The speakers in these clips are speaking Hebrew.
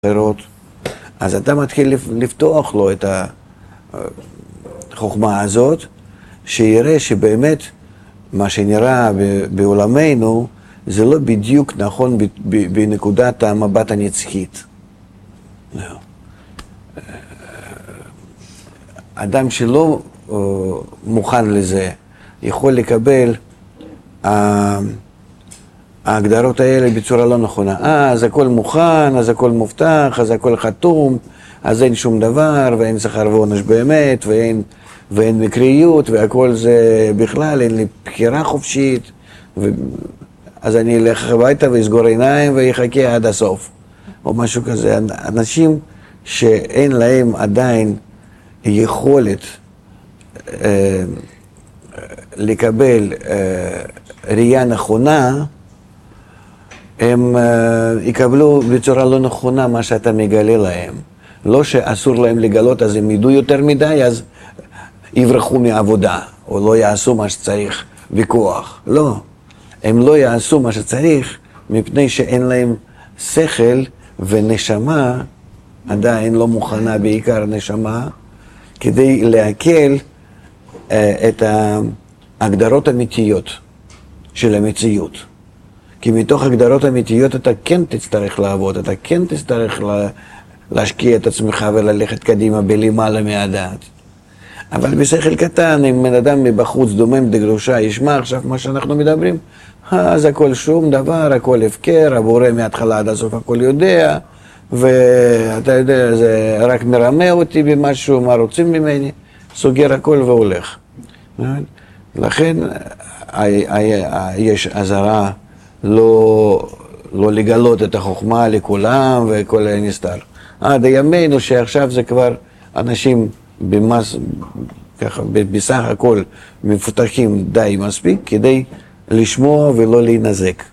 אחרות, אז אתה מתחיל לפתוח לו את החוכמה הזאת, שיראה שבאמת מה שנראה בעולמנו זה לא בדיוק נכון בנקודת המבט הנצחית. אדם שלא מוכן לזה יכול לקבל ההגדרות האלה בצורה לא נכונה. אז הכל מוכן, אז הכל מובטח, אז הכל חתום, אז אין שום דבר, ואין שכר ועונש באמת, ואין מקריות, והכל זה בכלל, אין לי בחירה חופשית, אז אני אלך הביתה ואסגור עיניים ויחכה עד הסוף, או משהו כזה. אנשים שאין להם עדיין יכולת לקבל ראייה נכונה, הם יקבלו בצורה לא נכונה מה שאתה מגלה להם. לא שאסור להם לגלות, אז הם ידעו יותר מדי, אז יברחו מעבודה, או לא יעשו מה שצריך, ויכוח. לא, הם לא יעשו מה שצריך, מפני שאין להם שכל ונשמה, עדיין לא מוכנה, בעיקר נשמה, כדי להקל את ההגדרות האמיתיות של המציאות. כי מתוך הגדרות אמיתיות אתה כן תצטרך לעבוד, אתה כן תצטרך להשקיע את עצמך וללכת קדימה בלמעלה מהדעת. אבל בשכל קטן, אם בן אדם מבחוץ דומם דגרושה ישמע עכשיו מה שאנחנו מדברים, אז הכל שום דבר, הכל הפקר, הבורא מההתחלה עד הסוף הכל יודע, ואתה יודע, זה רק מרמה אותי במשהו, מה רוצים ממני, סוגר הכל והולך. לכן יש עזרה לא לגלות את החוכמה לכולם וכל הנסתר. עד הימינו שעכשיו זה כבר אנשים ככה, בסך הכל מפותחים די מספיק כדי לשמוע ולא להינזק.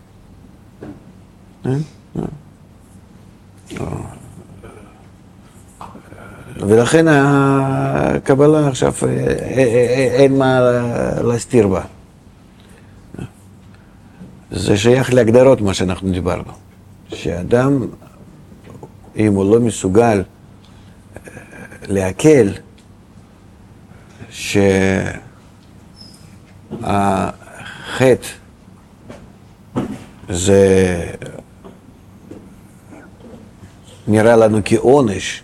ולכן הקבלה עכשיו אין מה להסתיר בה. זה שייך להגדרות מה שאנחנו דיברנו. שאדם, אם הוא לא מסוגל להקל שהחטא זה נראה לנו כעונש,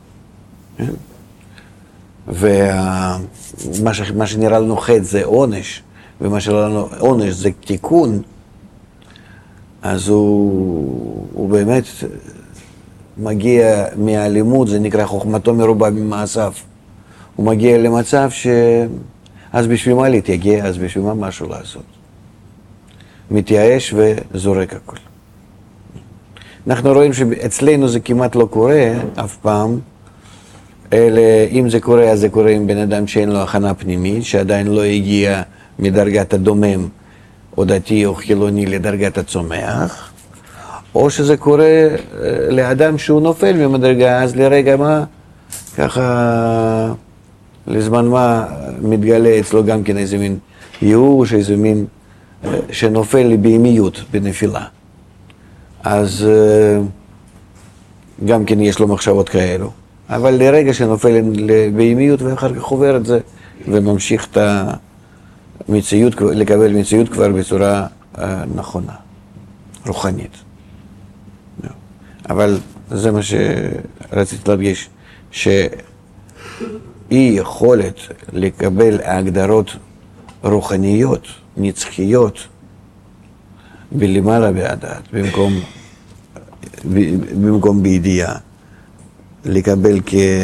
ומה שנראה לנו חטא זה עונש, ומה שנראה לנו עונש זה תיקון, אז הוא באמת מגיע מהלימוד, זה נקרא חוכמתו מרובה במעשיו. הוא מגיע למצב אז בשביל מה להתייגע, אז בשביל מה משהו לעשות. מתייאש וזורק הכל. אנחנו רואים שאצלנו זה כמעט לא קורה אף פעם, אלא אם זה קורה, אז זה קורה עם בן אדם שאין לו הכנה פנימית, שעדיין לא הגיע מדרגת הדומם, או דתי או חילוני לדרגת הצומח, או שזה קורה לאדם שהוא נופל ממדרגה, אז לרגע מה, ככה, לזמן מה מתגלה אצלו גם כן איזה מין ייאוש, איזה מין שנופל לבהמיות בנפילה. אז גם כן יש לו מחשבות כאלו. אבל לרגע שנופל לבהמיות ואחר כך עובר את זה וממשיך את המציאות, לקבל מציאות כבר בצורה נכונה, רוחנית. אבל זה מה שרציתי להדגיש, שאי יכולת לקבל הגדרות רוחניות, נצחיות, בלמעלה בהדעת, במקום בידיעה, לקבל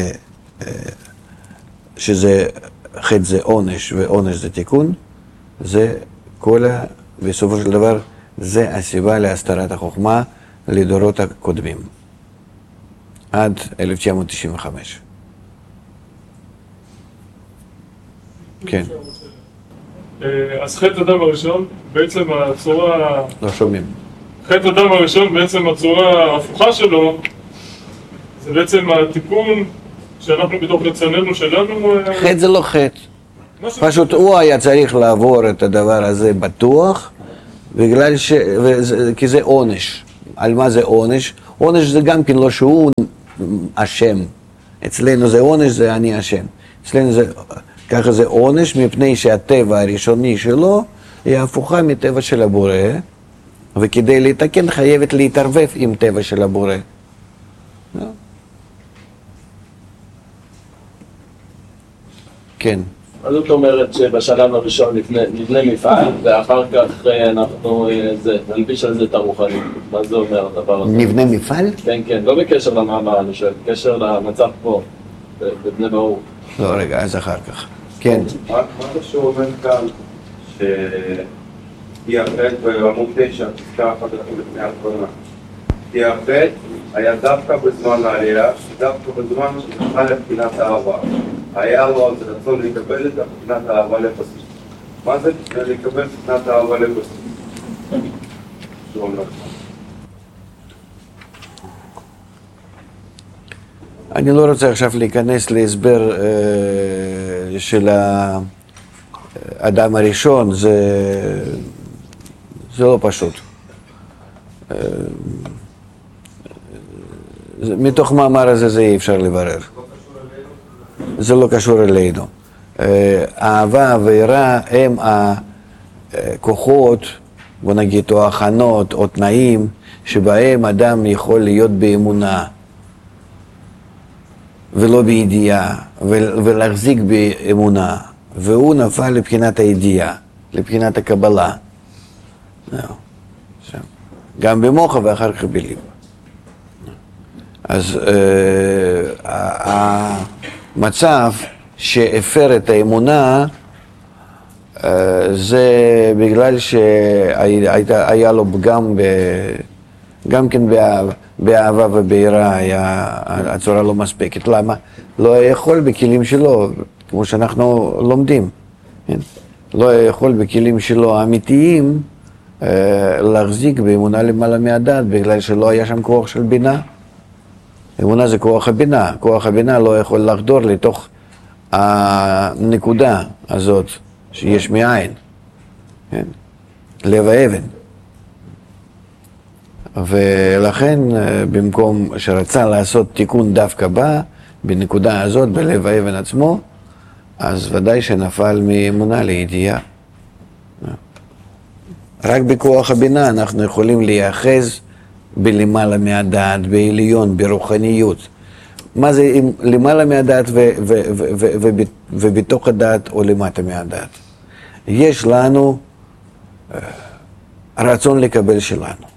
שזה חטא זה עונש ועונש זה תיקון, זה בסופו של דבר, זה הסיבה להסתרת החוכמה לדורות הקודמים, עד 1995. כן. אז חטא אדם הראשון, בעצם הצורה... לא שומעים. חטא אדם הראשון, בעצם הצורה ההפוכה שלו, זה בעצם התיקון שאנחנו בתוך רצוננו שלנו... חטא זה לא חטא. פשוט הוא היה צריך לעבור את הדבר הזה בטוח, כי זה עונש. על מה זה עונש? עונש זה גם כן לא שהוא אשם. אצלנו זה עונש, זה אני אשם. אצלנו זה, ככה זה עונש, מפני שהטבע הראשוני שלו היא הפוכה מטבע של הבורא, וכדי להתקן חייבת להתערבב עם טבע של הבורא. כן. אז זאת אומרת שבשלב הראשון נבנה מפעל, ואחר כך אנחנו נלביש על זה את הרוחנית. מה זה אומר הדבר הזה? נבנה מפעל? כן, כן, לא בקשר למאמר, אני שואל, בקשר למצב פה, בבני ברוך. לא, רגע, אז אחר כך. כן. מה שהוא אומר כאן, כי החטא בעמוד 9, פסקה אחת לפני האחרונה. כי החטא היה דווקא בזמן העלייה, דווקא בזמן שנשמע לבחינת האהבה. היה לו אז רצון לקבל את בחינת האהבה לפסוק. מה זה לקבל בחינת האהבה לפסוק? אני לא רוצה עכשיו להיכנס להסבר של האדם הראשון, זה לא פשוט. מתוך מאמר הזה זה אי אפשר לברר. זה לא קשור אלינו. אהבה ויראה הם הכוחות, בוא נגיד, או הכנות, או תנאים, שבהם אדם יכול להיות באמונה, ולא בידיעה, ולהחזיק באמונה. והוא נפל לבחינת הידיעה, לבחינת הקבלה. גם במוח ואחר כך בליב. אז המצב שהפר את האמונה זה בגלל שהיה לו פגם גם כן באהבה וביראה, הצורה לא מספקת. למה? לא יכול בכלים שלו, כמו שאנחנו לומדים, לא יכול בכלים שלו האמיתיים להחזיק באמונה למעלה מהדעת, בגלל שלא היה שם כוח של בינה. אמונה זה כוח הבינה, כוח הבינה לא יכול לחדור לתוך הנקודה הזאת שיש מאין, כן? לב האבן. ולכן במקום שרצה לעשות תיקון דווקא בה, בנקודה הזאת, בלב האבן עצמו, אז ודאי שנפל מאמונה לידיעה. רק בכוח הבינה אנחנו יכולים להיאחז בלמעלה מהדעת, בעליון, ברוחניות. מה זה למעלה מהדעת ובתוך הדעת או למטה מהדעת? יש לנו רצון לקבל שלנו.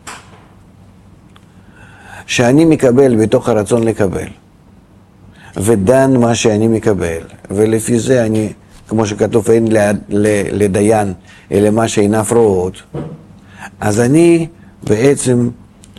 שאני מקבל בתוך הרצון לקבל, ודן מה שאני מקבל, ולפי זה אני, כמו שכתוב, אין לדיין אלא מה שעיניו רואות, אז אני בעצם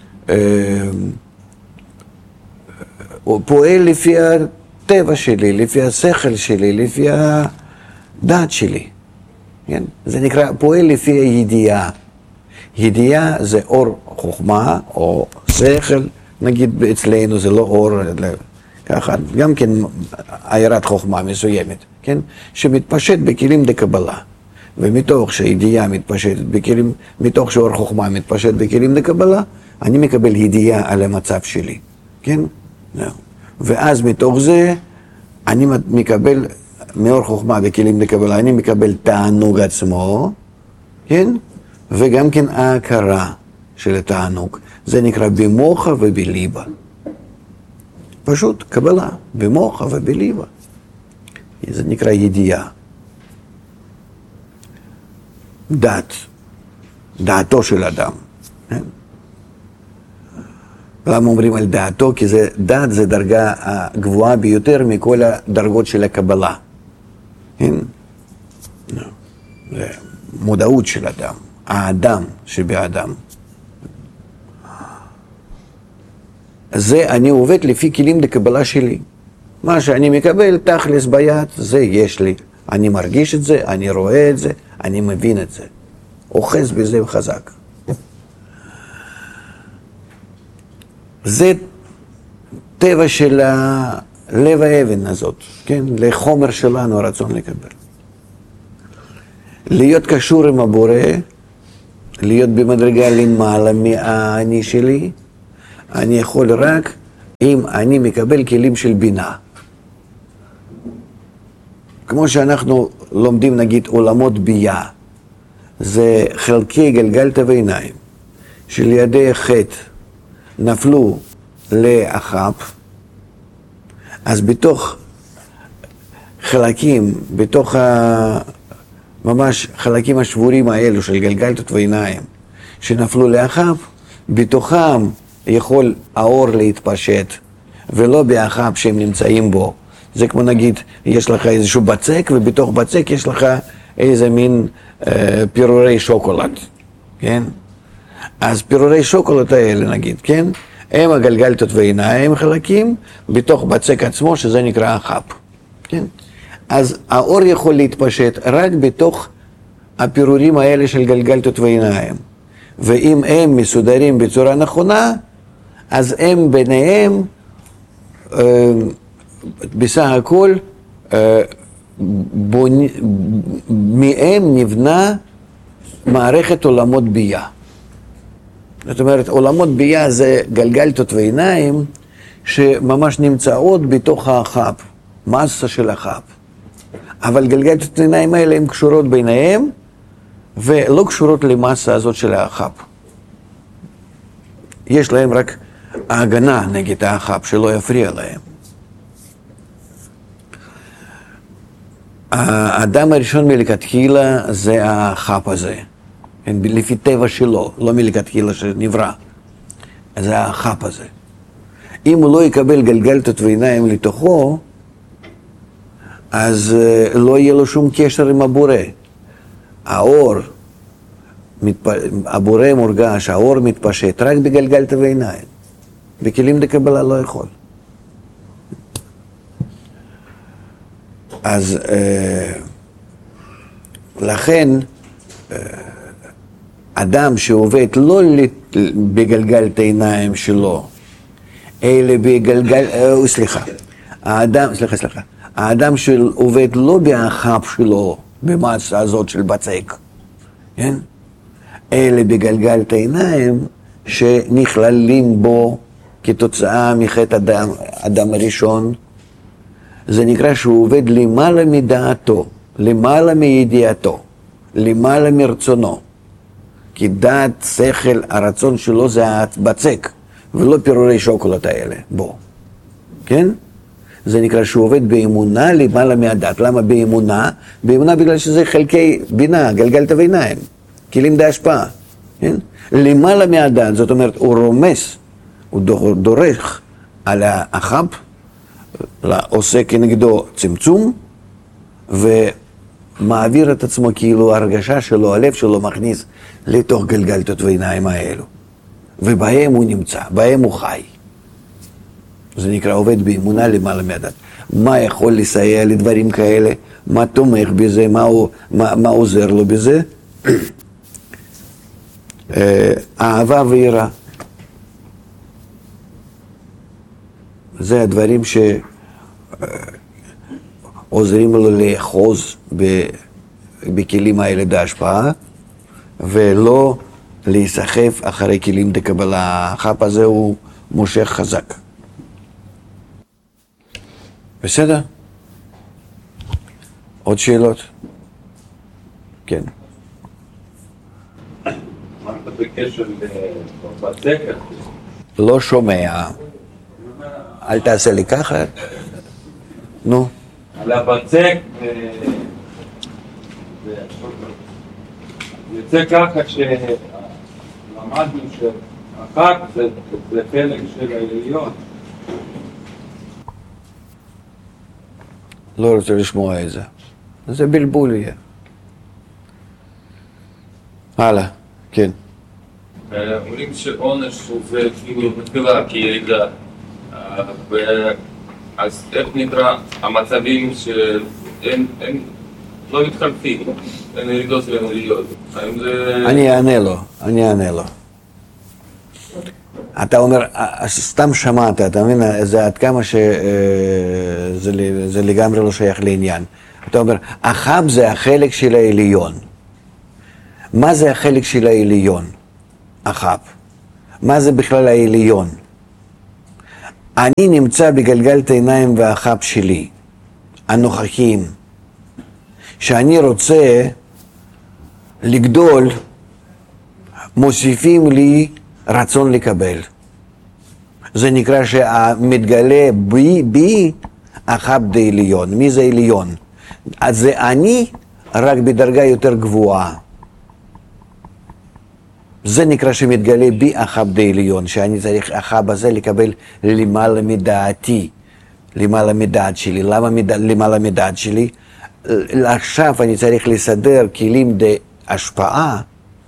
פועל לפי הטבע שלי, לפי השכל שלי, לפי הדעת שלי. כן? זה נקרא פועל לפי הידיעה. ידיעה זה אור חוכמה או שכל, נגיד אצלנו זה לא אור, ככה, גם כן עיירת חוכמה מסוימת, כן? שמתפשט בכלים דקבלה. ומתוך שהידיעה מתפשטת בכלים, מתוך שאור חוכמה מתפשט בכלים דקבלה, אני מקבל ידיעה על המצב שלי, כן? ואז מתוך זה אני מקבל, מאור חוכמה בכלים דקבלה, אני מקבל תענוג עצמו, כן? וגם כן ההכרה של התענוג. זה נקרא במוחה ובליבה. פשוט קבלה, במוחה ובליבה. זה נקרא ידיעה. דעתו של אדם. למה אומרים על דעתו? כי דעת זה דרגה הגבוהה ביותר מכל הדרגות של הקבלה. זה מודעות של אדם, האדם שבאדם. זה אני עובד לפי כלים לקבלה שלי. מה שאני מקבל, תכלס ביד, זה יש לי. אני מרגיש את זה, אני רואה את זה, אני מבין את זה. אוחז בזה חזק. זה טבע של לב האבן הזאת, כן? לחומר שלנו רצון לקבל. להיות קשור עם הבורא, להיות במדרגה למעלה מהאני שלי, אני יכול רק אם אני מקבל כלים של בינה. כמו שאנחנו לומדים נגיד עולמות בייה, זה חלקי גלגלתא ועיניים, שלידי חטא נפלו לאחאב, אז בתוך חלקים, בתוך ממש חלקים השבורים האלו של גלגלתות ועיניים שנפלו לאחאב, בתוכם יכול האור להתפשט, ולא באחאב שהם נמצאים בו. זה כמו נגיד, יש לך איזשהו בצק, ובתוך בצק יש לך איזה מין פירורי שוקולד, כן? אז פירורי שוקולד האלה נגיד, כן? הם הגלגלתות ועיניים חלקים, בתוך בצק עצמו, שזה נקרא אחאב, כן? אז האור יכול להתפשט רק בתוך הפירורים האלה של גלגלתות ועיניים. ואם הם מסודרים בצורה נכונה, אז הם ביניהם, בסך הכל, מהם נבנה מערכת עולמות בייה. זאת אומרת, עולמות בייה זה גלגלתות ועיניים שממש נמצאות בתוך האחאב, מסה של האחאב. אבל גלגלתות העיניים האלה הן קשורות ביניהם, ולא קשורות למסה הזאת של האחאב. יש להם רק ההגנה נגד האחאב, שלא יפריע להם. האדם הראשון מלכתחילה זה האחאב הזה, לפי טבע שלו, לא מלכתחילה שנברא. זה האחאב הזה. אם הוא לא יקבל גלגלתות ועיניים לתוכו, אז לא יהיה לו שום קשר עם הבורא. האור, הבורא מורגש, האור מתפשט רק בגלגלתא ועיניים. בכלים דקבלה לא יכול. אז לכן, אדם שעובד לא בגלגלתא העיניים שלו, אלא האדם שעובד לא באחאב שלו, במסה הזאת של בצק, כן? אלא בגלגלתא העיניים שנכללים בו כתוצאה מחטא אדם הראשון, זה נקרא שהוא עובד למעלה מדעתו, למעלה מידיעתו, למעלה מרצונו. כי דעת, שכל, הרצון שלו זה הבצק, ולא פירורי שוקולד האלה בו, כן? זה נקרא שהוא עובד באמונה למעלה מהדת. למה באמונה? באמונה בגלל שזה חלקי בינה, גלגלתא ועיניים, כלים דהשפעה, כן? למעלה מהדת, זאת אומרת, הוא רומס, הוא דורך על האחאב, עושה כנגדו צמצום, ומעביר את עצמו כאילו ההרגשה שלו, הלב שלו מכניס לתוך גלגלתות ועיניים האלו. ובהם הוא נמצא, בהם הוא חי. זה נקרא עובד באמונה למעלה מהדת. מה יכול לסייע לדברים כאלה? מה תומך בזה? מה עוזר לו בזה? אהבה ויראה. זה הדברים שעוזרים לו לאחוז בכלים האלה בהשפעה, ולא להיסחף אחרי כלים דקבלה. האחאב הזה הוא מושך חזק. בסדר? עוד שאלות? כן. מה אתה בקשר לבצק? לא שומע. אל תעשה לי ככה. נו. על הבצק, יוצא ככה שלמדנו שאחת זה חלק של העליון. לא רוצה לשמוע את זה. זה בלבול יהיה. הלאה, כן. אומרים שעונש הוא כאילו מתחילה כירידה, אז איך נקרא המצבים שהם לא מתחלפים, אין ירידות ואין עליות. אני אענה לו. אתה אומר, סתם שמעת, אתה מבין, זה עד כמה שזה לגמרי לא שייך לעניין. אתה אומר, אחאב זה החלק של העליון. מה זה החלק של העליון? אחאב. מה זה בכלל העליון? אני נמצא בגלגלת העיניים והחב שלי, הנוכחיים, שאני רוצה לגדול, מוסיפים לי רצון לקבל. זה נקרא שמתגלה בי החב דעליון. מי זה עליון? אז זה אני רק בדרגה יותר גבוהה. זה נקרא שמתגלה בי החב דעליון, שאני צריך החב הזה לקבל למעלה מדעתי, למעלה מדעת שלי. למה למעלה מדעת שלי? עכשיו אני צריך לסדר כלים להשפעה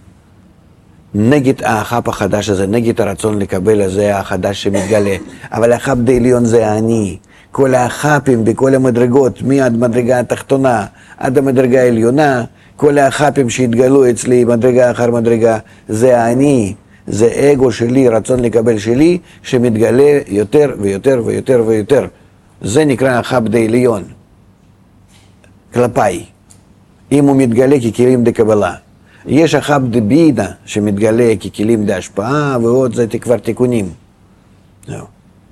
נגד החב החדש הזה, נגד הרצון לקבל הזה החדש שמתגלה. אבל החב דעליון זה אני. כל החפים בכל המדרגות, מהמדרגה התחתונה עד המדרגה העליונה, כל החפים שהתגלו אצלי מדרגה אחר מדרגה, זה אני, זה אגו שלי, רצון לקבל שלי, שמתגלה יותר ויותר ויותר ויותר. זה נקרא החב דעליון, כלפיי, אם הוא מתגלה ככלים דקבלה. יש החב דבינה שמתגלה ככלים דהשפעה, ועוד זה כבר תיקונים. זהו.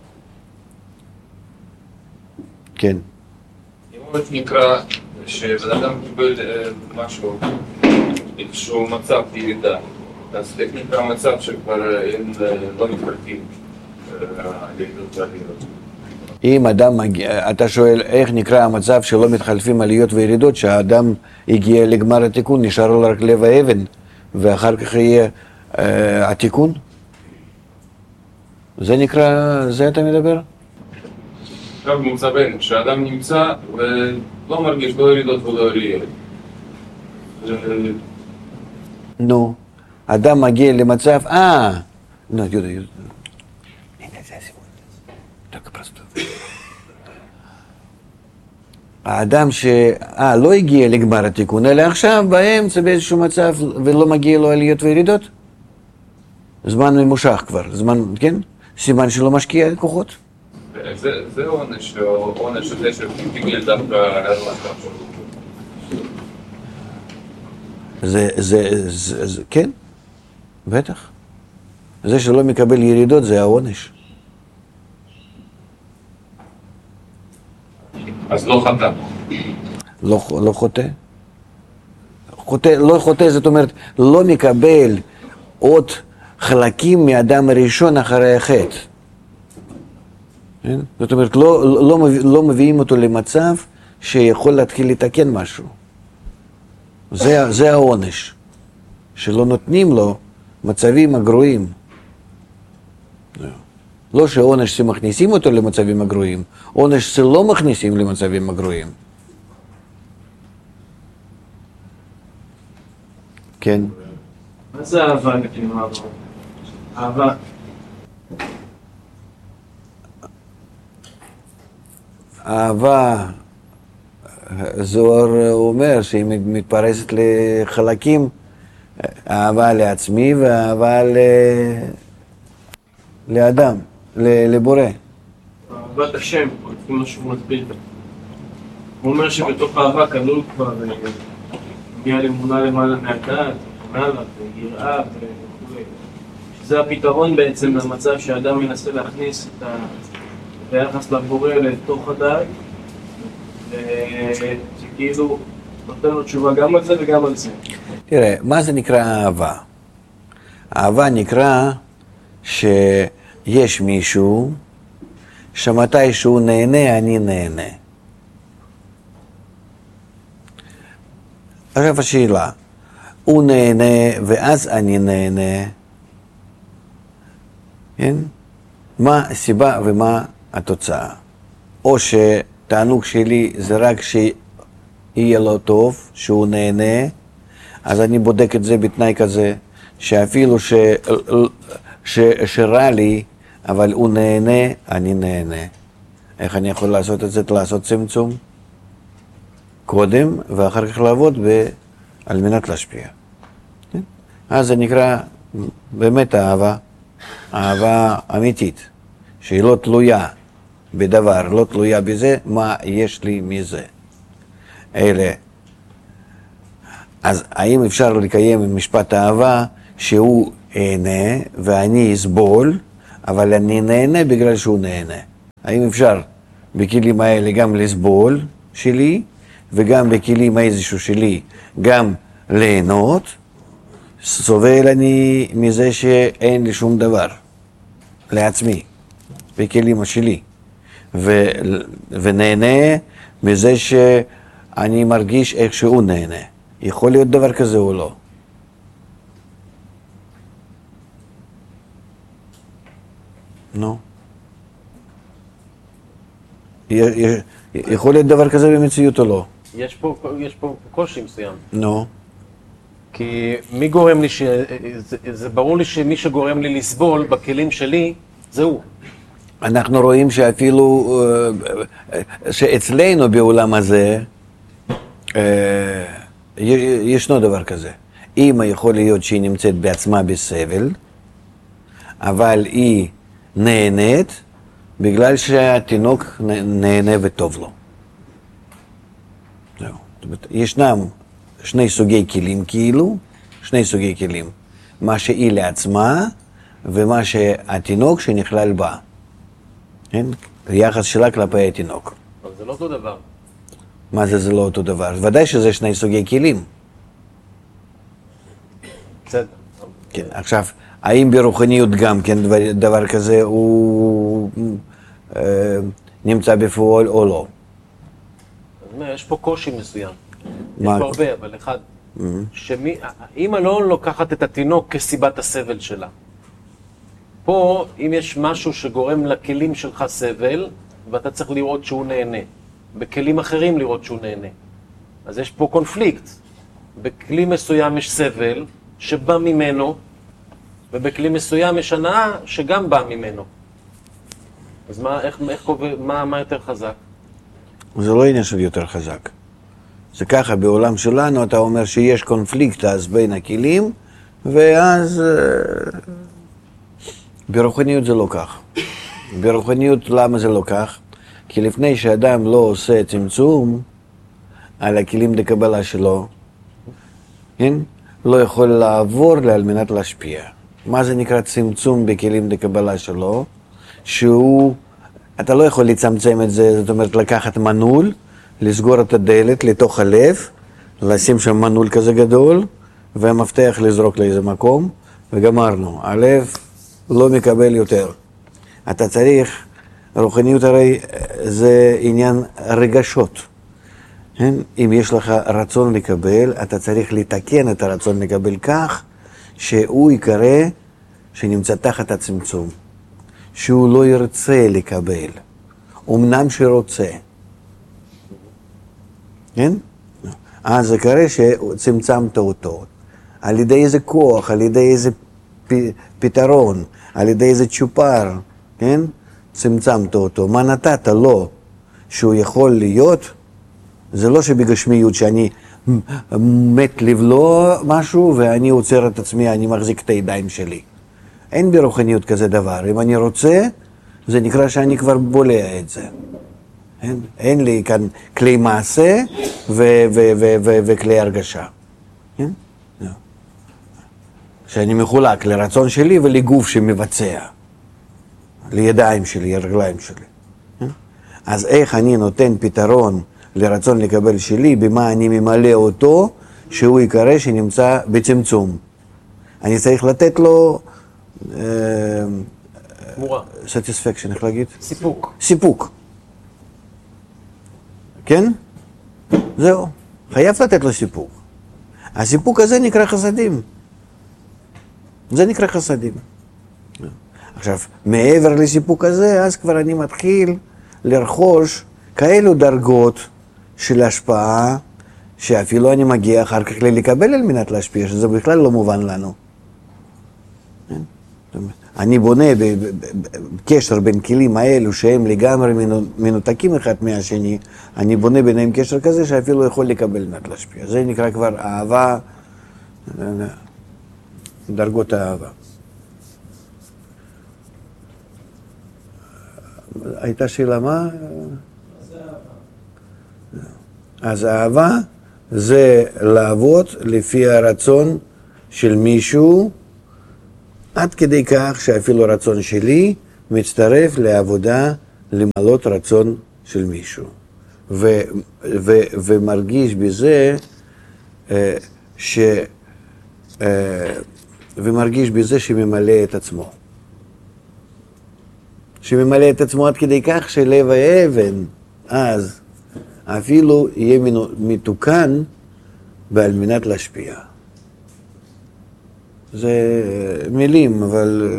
כן. אם הוא נקרא שבן אדם קיבל משהו, איזשהו מצב ירידה, אז איך נקרא מצב שכבר אין, לא מתחלקים עליות ועליות? אם אדם מגיע, אתה שואל איך נקרא המצב שלא מתחלפים עליות וירידות, שהאדם הגיע לגמר התיקון, נשאר לו רק לב האבן, ואחר כך יהיה התיקון? זה נקרא, זה אתה מדבר? עכשיו במצבנו, כשאדם נמצא ולא מרגיש לא ירידות ולא עליות. נו, אדם מגיע למצב, נו, יהודה. האדם לא הגיע לגמר התיקון, אלא עכשיו באמצע באיזשהו מצב ולא מגיע לו עליות וירידות? זמן ממושך כבר, זמן, כן? סימן שלא משקיע כוחות? זה עונש, עונש הזה שתגיע דווקא על מצב שלו. כן, בטח. זה שלא מקבל ירידות זה העונש. אז לא חטא. לא חוטא. לא חוטא, זאת אומרת, לא מקבל עוד חלקים מאדם הראשון אחרי החטא. זאת אומרת, לא מביאים אותו למצב שיכול להתחיל לתקן משהו. זה העונש. שלא נותנים לו מצבים הגרועים. לא שעונש שמכניסים אותו למצבים הגרועים, עונש שלא מכניסים למצבים הגרועים. כן. מה זה אהבה לפני אהבה? אהבה, זוהר אומר שהיא מתפרסת לחלקים, אהבה לעצמי ואהבה לאדם, לבורא. אהבת השם, לפי מה שהוא מסביר. הוא אומר שבתוך אהבה כלול כבר מגיע לאמונה למעלה מהדעת, מעלה ויראה וכו'. שזה הפתרון בעצם למצב שהאדם מנסה להכניס את היחס לבורא לתוך הדעת, וכאילו נותן לו תשובה גם על זה וגם על זה. תראה, מה זה נקרא אהבה? אהבה נקרא שיש מישהו שמתי שהוא נהנה, אני נהנה. עכשיו השאלה, הוא נהנה ואז אני נהנה, כן? מה הסיבה ומה התוצאה? או שתענוג שלי זה רק שיהיה לו טוב, שהוא נהנה, אז אני בודק את זה בתנאי כזה, שאפילו שרע לי, אבל הוא נהנה, אני נהנה. איך אני יכול לעשות את זה? לעשות צמצום קודם, ואחר כך לעבוד על מנת להשפיע. אז זה נקרא באמת אהבה, אהבה אמיתית, שהיא לא תלויה בדבר, לא תלויה בזה, מה יש לי מזה. אלה. אז האם אפשר לקיים משפט אהבה שהוא נהנה ואני אסבול, אבל אני נהנה בגלל שהוא נהנה. האם אפשר בכלים האלה גם לסבול שלי, וגם בכלים איזשהו שלי גם ליהנות? סובל אני מזה שאין לי שום דבר לעצמי, בכלים שלי, ונהנה מזה שאני מרגיש איך שהוא נהנה. יכול להיות דבר כזה או לא? נו. יכול להיות דבר כזה במציאות או לא? יש פה קושי מסוים. נו. כי מי גורם לי זה ברור לי שמי שגורם לי לסבול בכלים שלי, זה הוא. אנחנו רואים שאפילו, שאצלנו בעולם הזה, ישנו דבר כזה. אמא יכול להיות שהיא נמצאת בעצמה בסבל, אבל היא נהנית בגלל שהתינוק נהנה וטוב לו. זהו. ישנם שני סוגי כלים כאילו, שני סוגי כלים. מה שהיא לעצמה ומה שהתינוק שנכלל בה. כן? היחס שלה כלפי התינוק. אבל זה לא אותו דבר. מה זה לא אותו דבר? ודאי שזה שני סוגי כלים. בסדר. כן, עכשיו, האם ברוחניות גם כן דבר כזה הוא נמצא בפועל או לא? יש פה קושי מסוים. יש מה? פה הרבה, אבל אחד. אמא לא לוקחת את התינוק כסיבת הסבל שלה. פה, אם יש משהו שגורם לכלים שלך סבל, ואתה צריך לראות שהוא נהנה. בכלים אחרים לראות שהוא נהנה. אז יש פה קונפליקט. בכלי מסוים יש סבל שבא ממנו, ובכלי מסוים יש הנאה שגם בא ממנו. אז מה יותר חזק? זה לא עניין של יותר חזק. זה ככה, בעולם שלנו אתה אומר שיש קונפליקט אז בין הכלים, ואז ברוחניות זה לא כך. ברוחניות למה זה לא כך? כי לפני שאדם לא עושה צמצום על הכלים לקבלה שלו, כן? לא יכול לעבור על מנת להשפיע. מה זה נקרא צמצום בכלים לקבלה שלו? אתה לא יכול לצמצם את זה, זאת אומרת לקחת מנעול, לסגור את הדלת לתוך הלב, לשים שם מנעול כזה גדול, והמפתח לזרוק לאיזה מקום, וגמרנו. הלב לא מקבל יותר. אתה צריך, רוחניות הרי זה עניין רגשות. אם יש לך רצון לקבל, אתה צריך לתקן את הרצון לקבל כך, שהוא יקרא שנמצא תחת הצמצום. שהוא לא ירצה לקבל, אמנם שרוצה. כן? אז זה קרה שצמצמת אותו. על ידי איזה כוח, על ידי איזה פתרון, על ידי איזה צ'ופר, כן? צמצמת אותו. מה נתת לו שהוא יכול להיות? זה לא שבגשמיות שאני מת לבלוע משהו ואני עוצר את עצמי, אני מחזיק את הידיים שלי. אין ברוחניות כזה דבר. אם אני רוצה, זה נקרא שאני כבר בולע את זה. אין לי כאן כלי מעשה וכלי הרגשה. שאני מחולק לרצון שלי ולגוף שמבצע. לידיים שלי, לרגליים שלי. אז איך אני נותן פתרון לרצון לקבל שלי, במה אני ממלא אותו, שהוא יקרא שנמצא בצמצום. אני צריך לתת לו תמורה. satisfaction, איך להגיד? סיפוק. סיפוק. כן? זהו. חייב לתת לו סיפוק. הסיפוק הזה נקרא חסדים. זה נקרא חסדים. עכשיו, מעבר לסיפוק הזה, אז כבר אני מתחיל לרכוש כאלו דרגות של השפעה, שאפילו אני מגיע אחר כך לקבל על מנת להשפיע, שזה בכלל לא מובן לנו. אני בונה בקשר בין כלים האלו שהם לגמרי מנותקים אחד מהשני, אני בונה ביניהם קשר כזה שאפילו יכול לקבל מנת להשפיע. זה נקרא כבר אהבה, דרגות האהבה. הייתה שאלה מה? אז אהבה זה לעבוד לפי הרצון של מישהו, עד כדי כך שאפילו הרצון שלי מצטרף לעבודה למלות רצון של מישהו. ומרגיש בזה ומרגיש בזה שממלא את עצמו. שממלא את עצמו עד כדי כך שלב האבן אז אפילו יהיה מתוקן ועל מנת להשפיע. זה מילים, אבל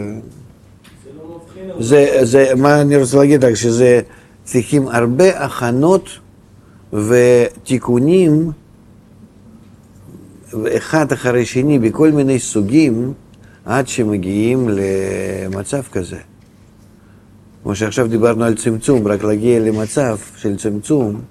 זה מה אני רוצה להגיד רק שזה צריכים הרבה הכנות ותיקונים אחד אחרי שני בכל מיני סוגים עד שמגיעים למצב כזה. כמו שעכשיו דיברנו על צמצום, רק להגיע למצב של צמצום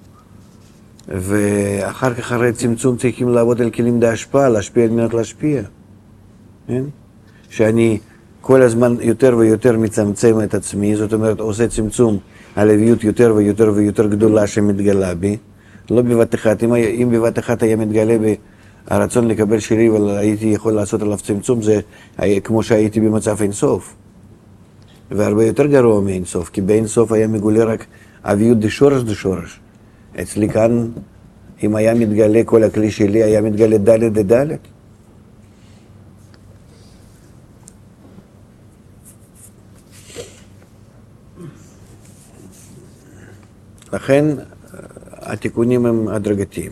ואחר כך אחרי צמצום צריכים לעבוד על כלים להשפעה, להשפיע על מנת להשפיע. כן? שאני כל הזמן יותר ויותר מצמצם את עצמי, זאת אומרת עושה צמצום על הלוויות יותר ויותר ויותר גדולה שמתגלה בי, לא בבת אחת. אם בבת אחת היה מתגלה בי הרצון לקבל שלי והייתי יכול לעשות עליו צמצום, זה כמו שהייתי במצב אינסוף. והרבה יותר גרוע מאינסוף, כי באינסוף היה מגולה רק אביות דשורש דשורש. אצלי כאן, אם היה מתגלה כל הכלי שלי, היה מתגלה דלת דדלת. לכן התיקונים הם הדרגתיים.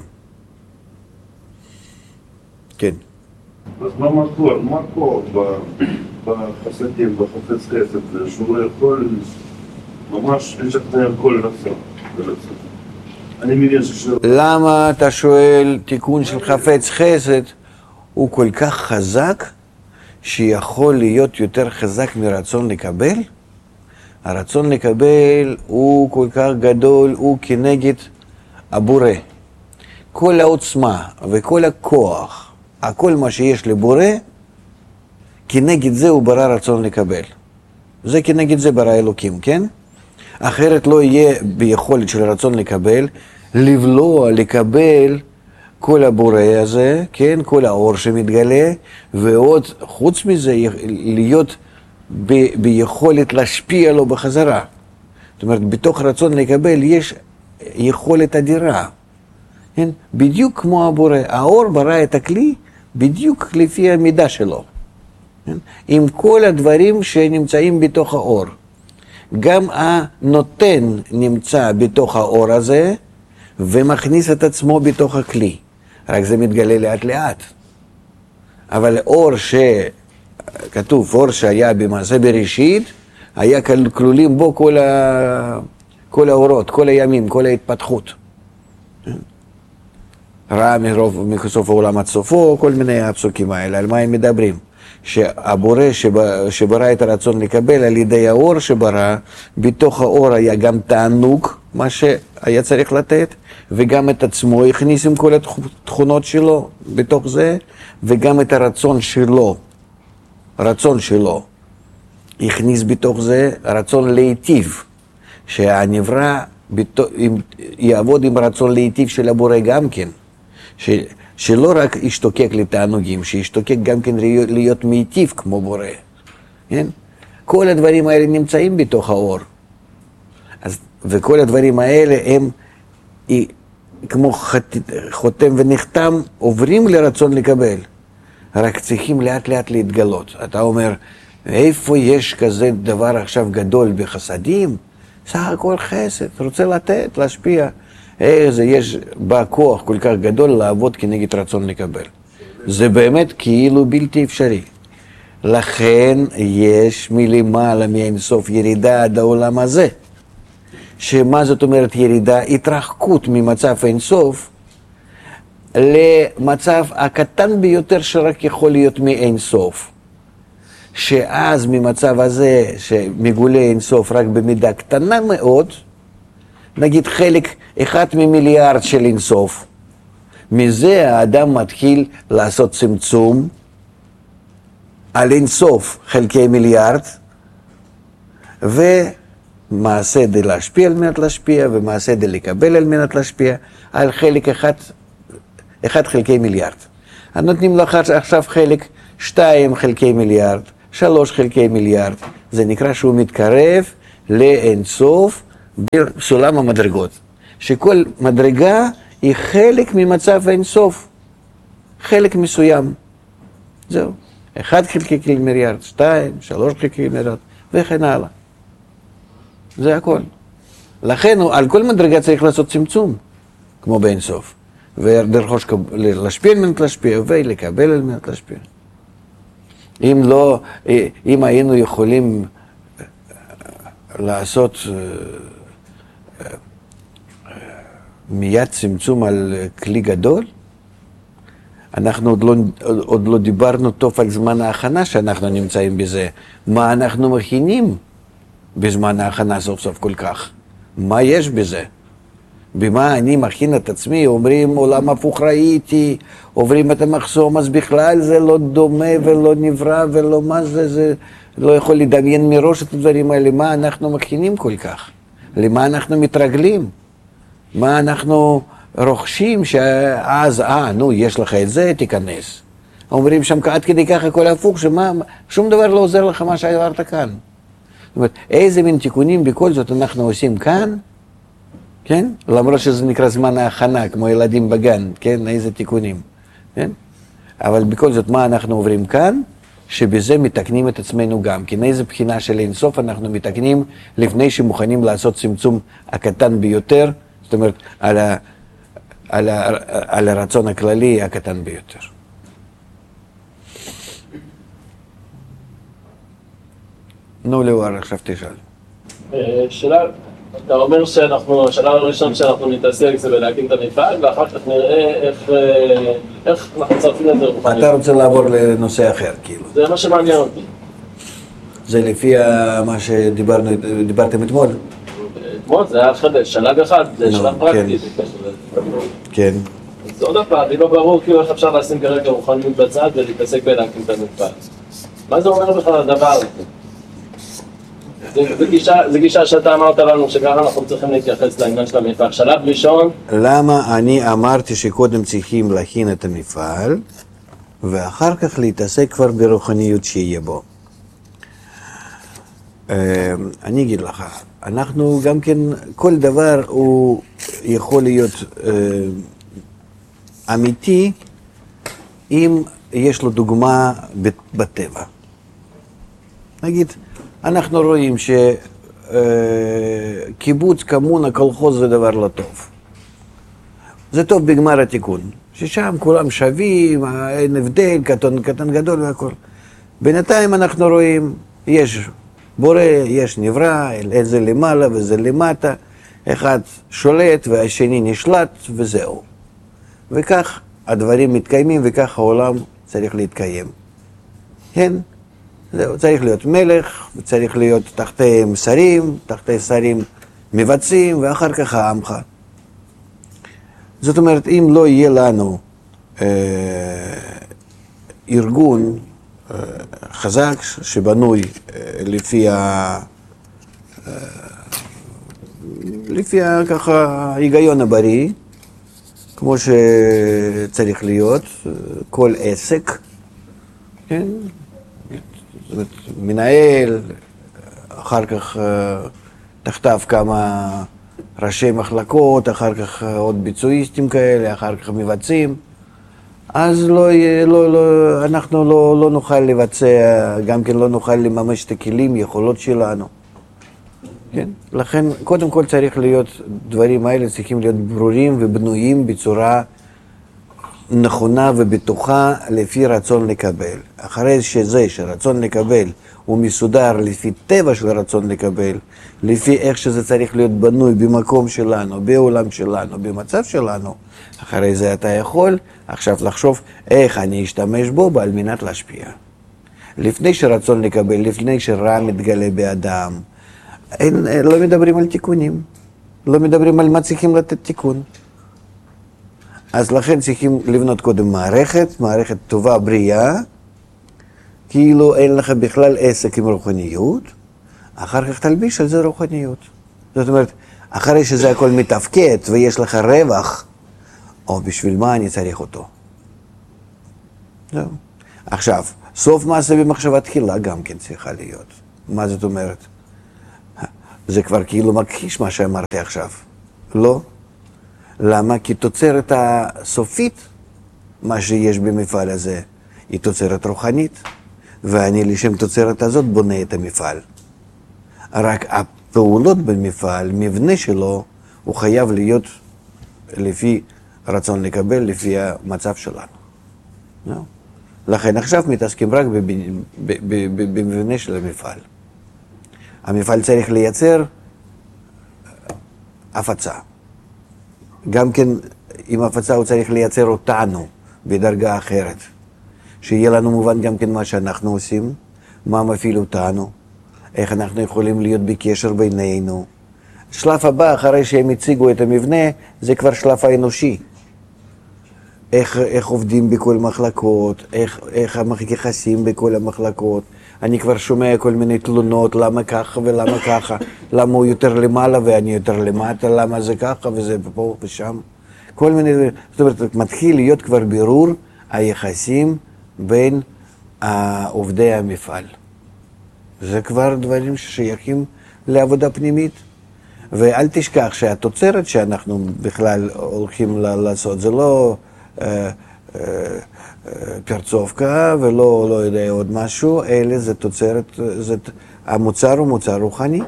כן. אז מה מקור בחסדים, בחפץ חסד, שהוא לא יכול ממש לשכנע כל רצון. אני מבין למה אתה שואל תיקון של חפץ חסד הוא כל כך חזק שיכול להיות יותר חזק מרצון לקבל? הרצון לקבל הוא כל כך גדול, הוא כנגד הבורא. כל העוצמה וכל הכוח, הכל מה שיש לבורא, כנגד זה הוא ברא רצון לקבל. זה כנגד זה ברא אלוקים, כן? אחרת לא יהיה ביכולת של רצון לקבל, לבלוע, לקבל כל הבורא הזה, כן? כל האור שמתגלה, ועוד חוץ מזה להיות ביכולת להשפיע לו בחזרה. זאת אומרת, בתוך רצון לקבל יש יכולת אדירה. כן? בדיוק כמו הבורא. האור ברא את הכלי בדיוק לפי המידה שלו. כן? עם כל הדברים שנמצאים בתוך האור. גם הנותן נמצא בתוך האור הזה ומכניס את עצמו בתוך הכלי. רק זה מתגלה לאט לאט. אבל אור כתוב, אור שהיה במעשה בראשית, היה כלולים בו כל האורות, כל הימים, כל ההתפתחות. ראה מסוף העולם עד סופו, כל מיני הפסוקים האלה, על מה הם מדברים? שהבורא שברא את הרצון לקבל על ידי האור שברא, בתוך האור היה גם תענוג, מה שהיה צריך לתת, וגם את עצמו הכניס עם כל התכונות שלו בתוך זה, וגם את הרצון שלו, הכניס בתוך זה רצון להיטיב, שהנברא יעבוד עם רצון להיטיב של הבורא גם כן, שלא רק ישתוקק לתענוגים, שישתוקק גם כן להיות מיטיב כמו בורא. כן? כל הדברים האלה נמצאים בתוך האור. וכל הדברים האלה הם כמו חותם ונחתם, עוברים לרצון לקבל. רק צריכים לאט לאט להתגלות. אתה אומר, איפה יש כזה דבר עכשיו גדול בחסדים? סך הכל חסד, רוצה לתת, להשפיע. איזה יש בה כוח כל כך גדול לעבוד כנגד רצון לקבל. זה באמת כאילו בלתי אפשרי. לכן יש מלמעלה מאינסוף ירידה עד העולם הזה. שמה זאת אומרת ירידה? התרחקות ממצב אינסוף למצב הקטן ביותר שרק יכול להיות מאינסוף. שאז ממצב הזה שמגולה אינסוף רק במידה קטנה מאוד, נגיד חלק 1 ממיליארד של אינסוף, מזה האדם מתחיל לעשות צמצום על אינסוף חלקי מיליארד, ומעשה די להשפיע על מנת להשפיע, ומעשה די לקבל על מנת להשפיע, על חלק 1 חלקי מיליארד. נותנים לך עכשיו חלק 2 חלקי מיליארד, 3 חלקי מיליארד, זה נקרא שהוא מתקרב לאינסוף בסולם המדרגות, שכל מדרגה היא חלק ממצב אינסוף, חלק מסוים. זהו. 1 חלקי מיליארד, 2, 3 חלקי מיליארד, וכן הלאה. זה הכל. לכן על כל מדרגה צריך לעשות צמצום, כמו באינסוף. ולרכוש, להשפיע על מנת להשפיע, ולקבל על מנת להשפיע. אם היינו יכולים לעשות מיד צמצום על כלי גדול, אנחנו עוד לא דיברנו טוב על זמן ההכנה שאנחנו נמצאים בזה. מה אנחנו מכינים בזמן ההכנה סוף סוף כל כך? מה יש בזה? במה אני מכין את עצמי? אומרים עולם הפוך ראיתי, עוברים את המחסום, אז בכלל זה לא דומה ולא נברא ולא מה זה, זה לא יכול לדמיין מראש את הדברים האלה. מה אנחנו מכינים כל כך? למה אנחנו מתרגלים? מה אנחנו רוכשים שאז, נו, יש לך את זה, תיכנס. אומרים שם עד כדי ככה הכל הפוך, שום דבר לא עוזר לך מה שעברת כאן. זאת אומרת, איזה מין תיקונים בכל זאת אנחנו עושים כאן, כן? למרות שזה נקרא זמן ההכנה, כמו ילדים בגן, כן? איזה תיקונים, כן? אבל בכל זאת, מה אנחנו עוברים כאן? שבזה מתקנים את עצמנו גם. כן, איזה בחינה של אינסוף אנחנו מתקנים לפני שמוכנים לעשות צמצום הקטן ביותר, זאת אומרת, על הרצון הכללי הקטן ביותר. נו, ליאור, עכשיו תשאל. שאלה, אתה אומר שאנחנו, השלב הראשון שאנחנו נתעסק זה בלהקים את המפעל, ואחר כך נראה איך אנחנו צרפים את זה רוחנית. אתה רוצה לעבור לנושא אחר, כאילו. זה מה שמעניין אותי. זה לפי מה שדיברתם אתמול? אתמול זה היה שלב אחד, זה שלב פרקטי. כן. אז עוד פעם, לי לא ברור כאילו איך אפשר לשים כרגע רוחניות בצד ולהתעסק בלהקים את המפעל. מה זה אומר בכלל הדבר הזה? זה גישה שאתה אמרת לנו שככה אנחנו צריכים להתייחס לעניין של המפעל. שלב ראשון... למה אני אמרתי שקודם צריכים להכין את המפעל ואחר כך להתעסק כבר ברוחניות שיהיה בו? אני אגיד לך, אנחנו גם כן, כל דבר הוא יכול להיות אמיתי אם יש לו דוגמה בטבע. נגיד, אנחנו רואים שקיבוץ, קומונה, קולחוז זה דבר לא טוב. זה טוב בגמר התיקון, ששם כולם שווים, אין הבדל, קטן גדול והכל. בינתיים אנחנו רואים, יש בורא, יש נברא, איזה למעלה וזה למטה, אחד שולט והשני נשלט וזהו. וכך הדברים מתקיימים וכך העולם צריך להתקיים. כן? זהו, צריך להיות מלך, וצריך להיות תחתיהם שרים, תחתי שרים מבצעים, ואחר כך העמך. זאת אומרת, אם לא יהיה לנו ארגון חזק שבנוי לפי ככה היגיון הבריא, כמו שצריך להיות, כל עסק, כן? זאת אומרת, מנהל, אחר כך תחתיו כמה ראשי מחלקות, אחר כך עוד ביצועיסטים כאלה, אחר כך מבצעים, אז אנחנו לא נוכל לבצע, גם כן לא נוכל לממש את הכלים, יכולות שלנו. כן? לכן, קודם כל צריך להיות, דברים האלה צריכים להיות ברורים ובנויים בצורה נכונה ובטוחה לפי רצון לקבל. אחרי שרצון לקבל הוא מסודר לפי טבע של רצון לקבל, לפי איך שזה צריך להיות בנוי במקום שלנו, בעולם שלנו, במצב שלנו, אחרי זה אתה יכול עכשיו לחשוב איך אני אשתמש בו על מנת להשפיע. לפני שרצון לקבל, לפני שרע מתגלה באדם, לא מדברים על תיקונים, לא מדברים על מה צריכים לתת תיקון. אז לכן צריכים לבנות קודם מערכת טובה, בריאה, כאילו אין לך בכלל עסק עם רוחניות, אחר כך תלביש על זה רוחניות. זאת אומרת, אחרי שזה הכל מתפקד ויש לך רווח, או בשביל מה אני צריך אותו? זהו. עכשיו, סוף מעשה במחשבה תחילה גם כן צריכה להיות. מה זאת אומרת? זה כבר כאילו מכחיש מה שאמרתי עכשיו. לא. למה? כי תוצרת הסופית, מה שיש במפעל הזה, היא תוצרת רוחנית, ואני לשם תוצרת הזאת בונה את המפעל. רק הפעולות במפעל, מבנה שלו, הוא חייב להיות לפי רצון לקבל, לפי המצב שלנו. לכן עכשיו מתעסקים רק במבנה של המפעל. המפעל צריך לייצר הפצה. גם כן, עם הפצה הוא צריך לייצר אותנו בדרגה אחרת. שיהיה לנו מובן גם כן מה שאנחנו עושים, מה מפעיל אותנו, איך אנחנו יכולים להיות בקשר בינינו. שלב הבא, אחרי שהם הציגו את המבנה, זה כבר שלב האנושי. איך עובדים בכל מחלקות, איך המחככים בכל המחלקות. אני כבר שומע כל מיני תלונות, למה ככה ולמה ככה, למה הוא יותר למעלה ואני יותר למטה, למה זה ככה וזה פה ושם. כל מיני, זאת אומרת, מתחיל להיות כבר בירור היחסים בין עובדי המפעל. זה כבר דברים ששייכים לעבודה פנימית. ואל תשכח שהתוצרת שאנחנו בכלל הולכים לעשות, זה לא פרצופקה ולא לא יודע עוד משהו, אלא זה תוצרת, המוצר הוא מוצר רוחני.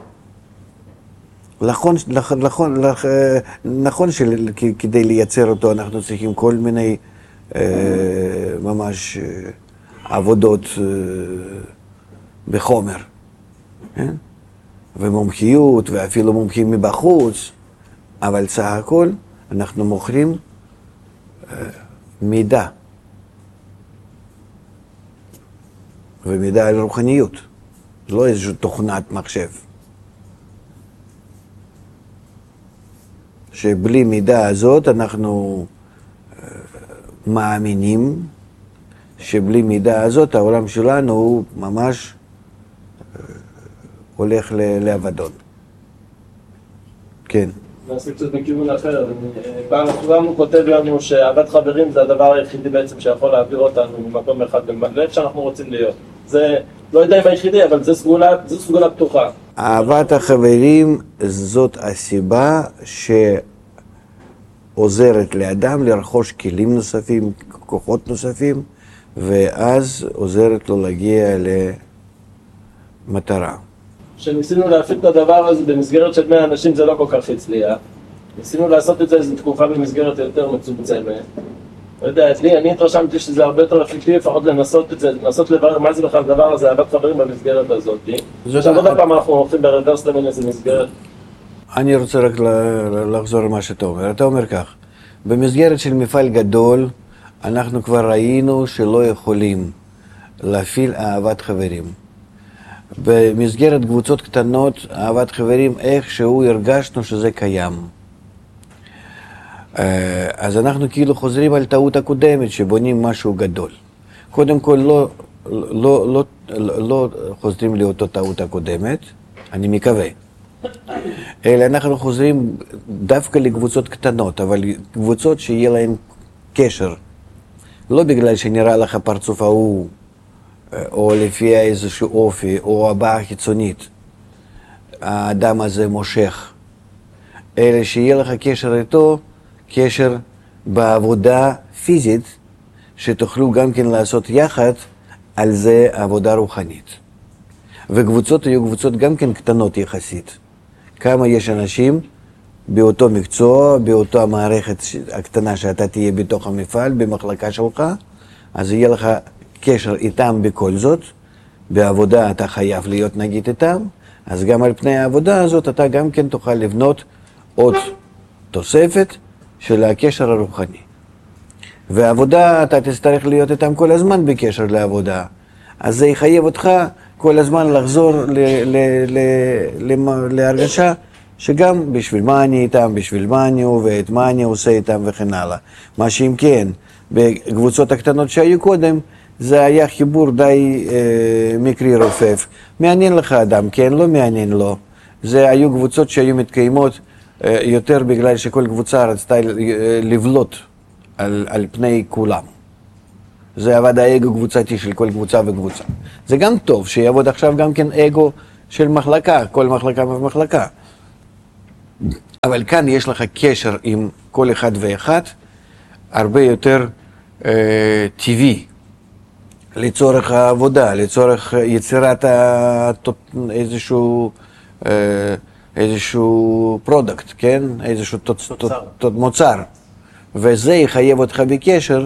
נכון שכדי לייצר אותו אנחנו צריכים כל מיני ממש עבודות בחומר, ומומחיות ואפילו מומחים מבחוץ, אבל סך הכל אנחנו מוכרים מידע, ומידע על רוחניות, לא איזושהי תוכנת מחשב. שבלי מידע הזאת אנחנו מאמינים שבלי מידע הזאת העולם שלנו הוא ממש הולך לאבדון. כן. נעשה קצת מכיוון אחר. פעם הוא כותב לנו שאהבת חברים זה הדבר היחידי בעצם שיכול להעביר אותנו ממקום אחד לאיפה שאנחנו רוצים להיות. זה לא יודע אם היחידי, אבל זה סגולה פתוחה. אהבת החברים זאת הסיבה שעוזרת לאדם לרכוש כלים נוספים, כוחות נוספים, ואז עוזרת לו להגיע למטרה. כשניסינו להפעיל את הדבר הזה במסגרת של 100 אנשים זה לא כל כך הצליח. ניסינו לעשות את זה איזו תקופה במסגרת יותר מצומצמת. לא יודע, אני התרשמתי שזה הרבה יותר אפקטיבי לפחות לנסות את זה, לנסות לברר מה זה בכלל הדבר הזה, אהבת חברים במסגרת הזאת. עכשיו עוד פעם אנחנו הולכים ברוורס למין איזה מסגרת. אני רוצה רק לחזור למה שאתה אומר. אתה אומר כך, במסגרת של מפעל גדול, אנחנו כבר ראינו שלא יכולים להפעיל אהבת חברים. במסגרת קבוצות קטנות, אהבת חברים, איכשהו הרגשנו שזה קיים. אז אנחנו כאילו חוזרים על טעות הקודמת, שבונים משהו גדול. קודם כל לא חוזרים לאותו טעות הקודמת, אני מקווה. אלא אנחנו חוזרים דווקא לקבוצות קטנות, אבל קבוצות שיהיה להן קשר. לא בגלל שנראה לך פרצוף ההוא, או לפי איזשהו אופי, או הבעה חיצונית. האדם הזה מושך. אלא שיהיה לך קשר איתו, קשר בעבודה פיזית, שתוכלו גם כן לעשות יחד על זה עבודה רוחנית. וקבוצות היו קבוצות גם כן קטנות יחסית. כמה יש אנשים באותו מקצוע, באותה המערכת הקטנה שאתה תהיה בתוך המפעל, במחלקה שלך, אז יהיה לך קשר איתם בכל זאת. בעבודה אתה חייב להיות נגיד איתם, אז גם על פני העבודה הזאת אתה גם כן תוכל לבנות עוד תוספת של הקשר הרוחני. והעבודה אתה תצטרך להיות איתם כל הזמן בקשר לעבודה. אז זה יחייב אותך כל הזמן לחזור להרגשה שגם בשביל מה אני איתם, בשביל מה אני עובד, מה אני עושה איתם וכן הלאה. מה שאם כן, בקבוצות הקטנות שהיו קודם, זה היה חיבור די מקרי רופף. מעניין לך אדם, כן, לא מעניין לו. זה היו קבוצות שהיו מתקיימות יותר בגלל שכל קבוצה רצתה לבלוט על פני כולם. זה עבד האגו קבוצתי של כל קבוצה וקבוצה. זה גם טוב שיעבוד עכשיו גם כן אגו של מחלקה, כל מחלקה ומחלקה. אבל כאן יש לך קשר עם כל אחד ואחד, הרבה יותר טבעי, לצורך העבודה, לצורך יצירת איזשהו פרודקט, כן? איזשהו מוצר. וזה יחייב אותך בקשר,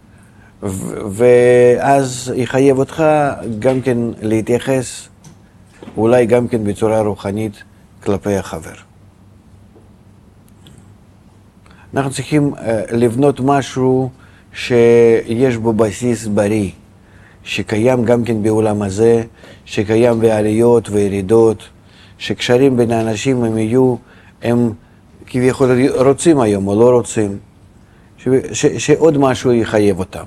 ואז יחייב אותך גם כן להתייחס, אולי גם כן בצורה רוחנית כלפי החבר. אנחנו צריכים לבנות משהו שיש בו בסיס בריא, שקיים גם כן בעולם הזה, שקיים בעליות וירידות, שקשרים בין האנשים הם כביכול רוצים היום או לא רוצים, שעוד משהו יחייב אותם.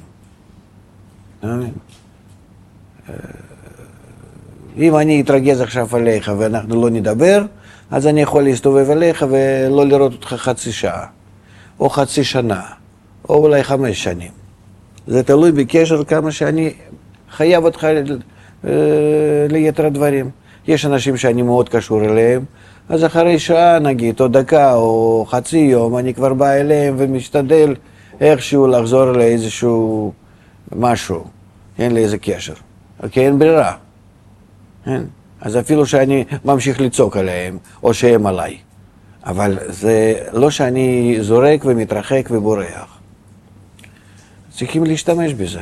אם אני אתרגז עכשיו עליך ואנחנו לא נדבר, אז אני יכול להסתובב עליך ולא לראות אותך חצי שעה, או חצי שנה, או אולי 5 שנים. זה תלוי בקשר כמה שאני חייב אותך ליתר הדברים. יש אנשים שאני מאוד קשור אליהם, אז אחרי שעה נגיד, או דקה, או חצי יום, אני כבר בא אליהם ומשתדל איכשהו לחזור לאיזשהו משהו, אין לי איזה קשר. כי אין ברירה. אין. אז אפילו שאני ממשיך לצעוק עליהם, או שהם עליי. אבל זה לא שאני זורק ומתרחק ובורח. צריכים להשתמש בזה.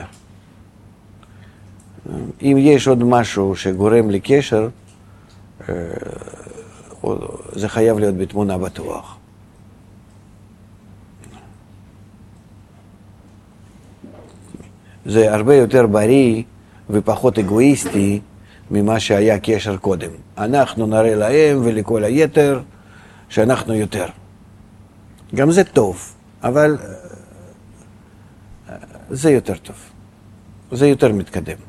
אם יש עוד משהו שגורם לי קשר, זה חייב להיות בתמונה בטוח. זה הרבה יותר בריא ופחות אגואיסטי ממה שהיה קשר קודם. אנחנו נראה להם ולכל היתר שאנחנו יותר. גם זה טוב, אבל זה יותר טוב. זה יותר מתקדם.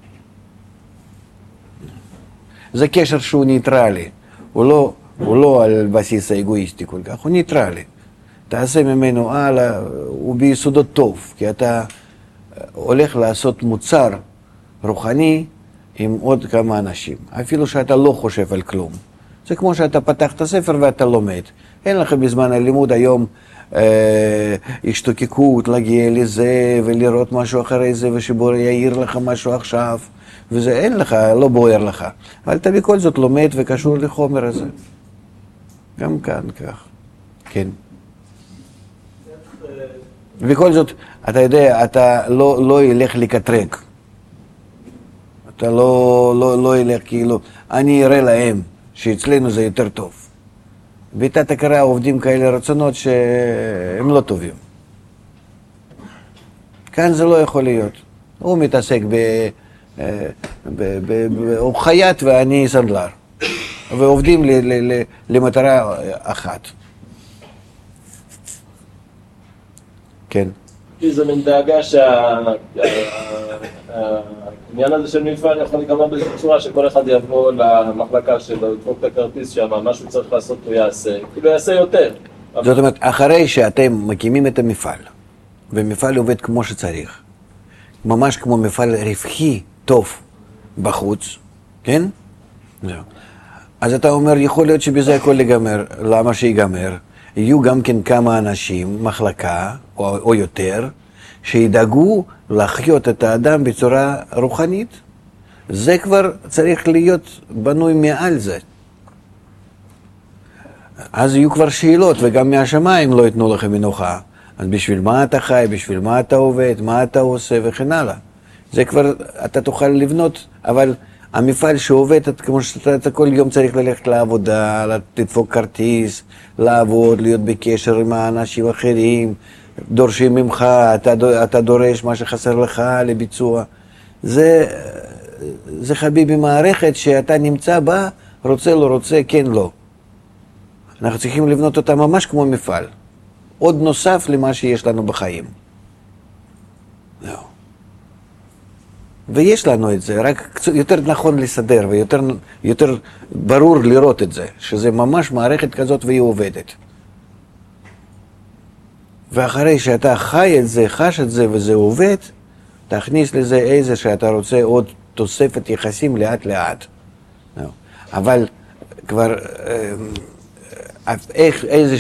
זה קשר שהוא ניטרלי. הוא לא על בסיס האגואיסטי כל כך, הוא ניטרלי. תעשה ממנו הלאה, הוא ביסודות טוב, כי אתה הולך לעשות מוצר רוחני עם עוד כמה אנשים, אפילו שאתה לא חושב על כלום. זה כמו שאתה פתח את הספר ואתה לומד. אין לך בזמן הלימוד היום השתוקקות להגיע לזה ולראות משהו אחרי זה ושבורא יעיר לך משהו עכשיו, וזה אין לך, לא בוער לך. אבל אתה בכל זאת לומד וקשור לחומר הזה. גם כאן כך. כן. בכל זאת, אתה יודע, אתה לא ילך לקטרק. אתה לא ילך כאילו, אני אראה להם שאצלנו זה יותר טוב. בתת הכרה עובדים כאלה רצונות שהם לא טובים. כאן זה לא יכול להיות. הוא מתעסק הוא חייט ואני סנדלר. ועובדים למטרה אחת. כן. זה מין דאגה העניין הזה של מפעל יכול להיגמר בצורה שכל אחד יבוא למחלקה שלו, ידפוק את הכרטיס שם, משהו צריך לעשות הוא יעשה, כאילו יעשה יותר. זאת אומרת, אחרי שאתם מקימים את המפעל, ומפעל עובד כמו שצריך, ממש כמו מפעל רווחי טוב בחוץ, כן? אז אתה אומר, יכול להיות שבזה הכל ייגמר. למה שיגמר? יהיו גם כן כמה אנשים, מחלקה או יותר, שידאגו לחיות את האדם בצורה רוחנית. זה כבר צריך להיות בנוי מעל זה. אז יהיו כבר שאלות, וגם מהשמיים לא ייתנו לכם מנוחה. אז בשביל מה אתה חי, בשביל מה אתה עובד, מה אתה עושה וכן הלאה. זה כבר אתה תוכל לבנות, אבל המפעל שעובד, כמו שאתה כל יום צריך ללכת לעבודה, לדפוק כרטיס, לעבוד, להיות בקשר עם האנשים האחרים, דורשים ממך, אתה דורש מה שחסר לך לביצוע. זה חביבי מערכת שאתה נמצא בה, רוצה לא רוצה, כן לא. אנחנו צריכים לבנות אותה ממש כמו מפעל. עוד נוסף למה שיש לנו בחיים. לא. ויש לנו את זה, רק יותר נכון לסדר ויותר ברור לראות את זה, שזה ממש מערכת כזאת והיא עובדת. ואחרי שאתה חי את זה, חש את זה וזה עובד, תכניס לזה איזה שאתה רוצה עוד תוספת יחסים לאט לאט. אבל כבר איזה